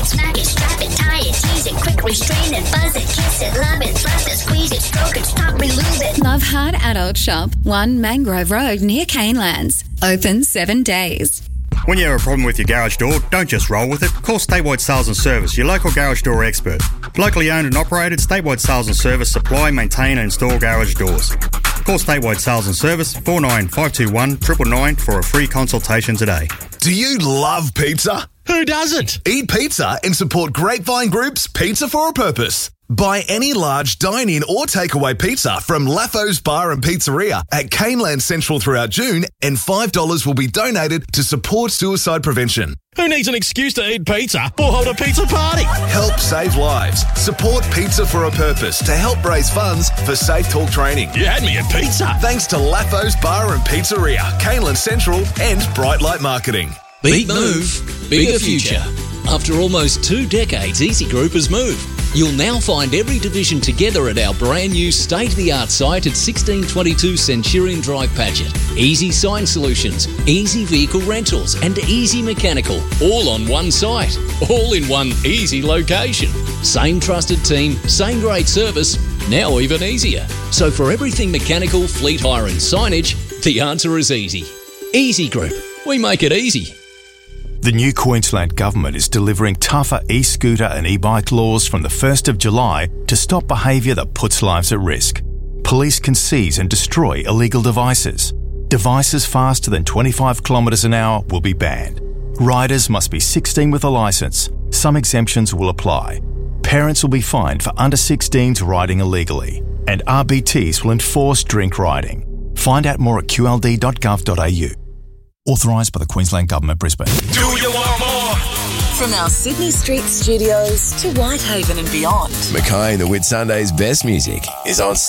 smack it, strap it, tie it, tease it, quick restrain it, buzz it, kiss it, love it, thrust it, squeeze it, stroke it, stop, relube it. Love Hard Adult Shop, 1 Mangrove Road near Canelands. Open 7 days. When you have a problem with your garage door, don't just roll with it. Call Statewide Sales and Service, your local garage door expert. Locally owned and operated, Statewide Sales and Service supply, maintain and install garage doors. Call Statewide Sales and Service 49521 999 for a free consultation today. Do you love pizza? Who doesn't? Eat pizza and support Grapevine Group's Pizza for a Purpose. Buy any large dine-in or takeaway pizza from Lafo's Bar and Pizzeria at Caneland Central throughout June, and $5 will be donated to support suicide prevention. Who needs an excuse to eat pizza or hold a pizza party? Help save lives. Support Pizza for a Purpose to help raise funds for Safe Talk training. You had me at pizza. Thanks to Lafo's Bar and Pizzeria, Caneland Central and Bright Light Marketing. Big move, bigger future. After almost 2 decades, Easy Group has moved. You'll now find every division together at our brand new state-of-the-art site at 1622 Centurion Drive, Paget. Easy Sign Solutions, Easy Vehicle Rentals and Easy Mechanical, all on one site, all in one easy location. Same trusted team, same great service, now even easier. So for everything mechanical, fleet hire and signage, the answer is easy. Easy Group, we make it easy. The new Queensland Government is delivering tougher e-scooter and e-bike laws from the 1st of July to stop behaviour that puts lives at risk. Police can seize and destroy illegal devices. Devices faster than 25 kilometres an hour will be banned. Riders must be 16 with a licence. Some exemptions will apply. Parents will be fined for under 16s riding illegally. And RBTs will enforce drink riding. Find out more at qld.gov.au. Authorised by the Queensland Government, Brisbane. Do you want more? From our Sydney Street studios to Whitehaven and beyond. Mackay and the Whitsundays' best music is on